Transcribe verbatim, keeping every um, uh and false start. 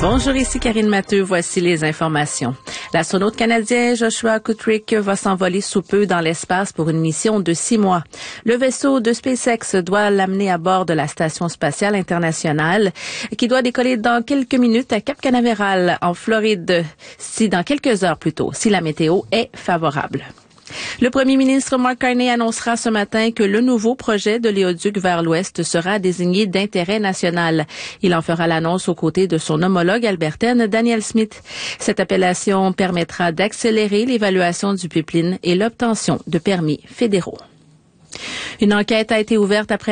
Bonjour, ici Karine Matteux. Voici les informations. L'astronaute canadien Joshua Kutrick va s'envoler sous peu dans l'espace pour une mission de six mois. Le vaisseau de SpaceX doit l'amener à bord de la Station spatiale internationale qui doit décoller dans quelques minutes à Cap Canaveral, en Floride, si dans quelques heures plus tôt, si la météo est favorable. Le premier ministre Mark Carney annoncera ce matin que le nouveau projet de l'éoduc vers l'Ouest sera désigné d'intérêt national. Il en fera l'annonce aux côtés de son homologue albertaine Danielle Smith. Cette appellation permettra d'accélérer l'évaluation du pipeline et l'obtention de permis fédéraux. Une enquête a été ouverte après